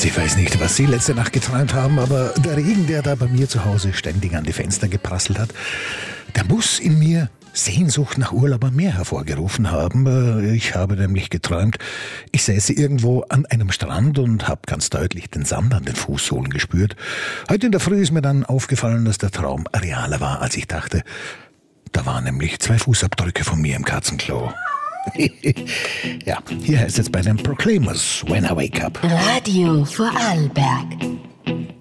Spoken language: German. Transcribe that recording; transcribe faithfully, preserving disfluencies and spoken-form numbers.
Schatz, ich weiß nicht, was Sie letzte Nacht geträumt haben, aber der Regen, der da bei mir zu Hause ständig an die Fenster geprasselt hat, der muss in mir Sehnsucht nach Urlaub am Meer hervorgerufen haben. Ich habe nämlich geträumt, ich säße irgendwo an einem Strand und habe ganz deutlich den Sand an den Fußsohlen gespürt. Heute in der Früh ist mir dann aufgefallen, dass der Traum realer war, als ich dachte. Da waren nämlich zwei Fußabdrücke von mir im Katzenklo. Ja, hier heißt es bei den Proclaimers, When I Wake Up. Radio Vorarlberg.